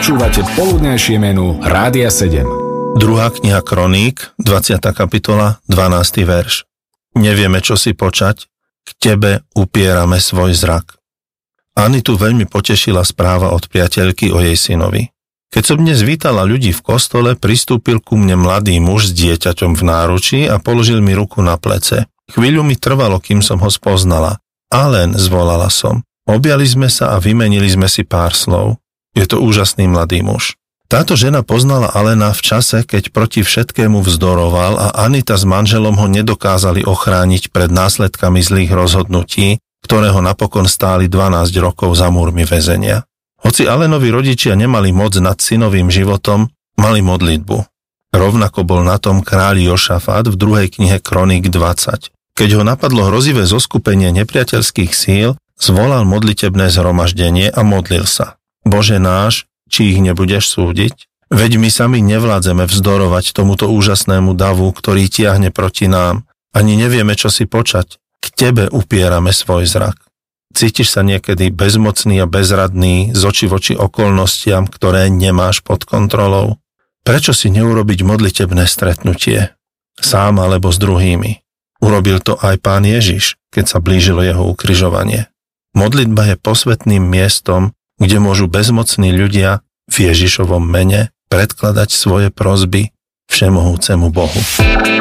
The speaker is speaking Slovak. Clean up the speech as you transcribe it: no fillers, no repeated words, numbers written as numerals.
Počúvate poludnejšie menu Rádia 7. Druhá kniha Kroník, 20. kapitola, 12. verš. Nevieme, čo si počať, k tebe upierame svoj zrak. Anitu veľmi potešila správa od priateľky o jej synovi. Keď som dnes vítala ľudí v kostole, pristúpil ku mne mladý muž s dieťaťom v náručí a položil mi ruku na plece. Chvíľu mi trvalo, kým som ho spoznala. Alen, zvolala som. Objali sme sa a vymenili sme si pár slov. Je to úžasný mladý muž. Táto žena poznala Alena v čase, keď proti všetkému vzdoroval a Anita s manželom ho nedokázali ochrániť pred následkami zlých rozhodnutí, ktoré ho napokon stáli 12 rokov za múrmi väzenia. Hoci Alenovi rodičia nemali moc nad synovým životom, mali modlitbu. Rovnako bol na tom kráľ Jošafát v 2. knihe Kroník 20. Keď ho napadlo hrozivé zoskupenie nepriateľských síl, zvolal modlitebné zhromaždenie a modlil sa. Bože náš, či ich nebudeš súdiť? Veď my sami nevládzeme vzdorovať tomuto úžasnému davu, ktorý tiahne proti nám. Ani nevieme, čo si počať. K tebe upierame svoj zrak. Cítiš sa niekedy bezmocný a bezradný z očí v oči okolnostiam, ktoré nemáš pod kontrolou? Prečo si neurobiť modlitebné stretnutie? Sám alebo s druhými? Urobil to aj Pán Ježiš, keď sa blížilo jeho ukrižovanie. Modlitba je posvätným miestom, kde môžu bezmocní ľudia v Ježišovom mene predkladať svoje prosby všemohúcemu Bohu.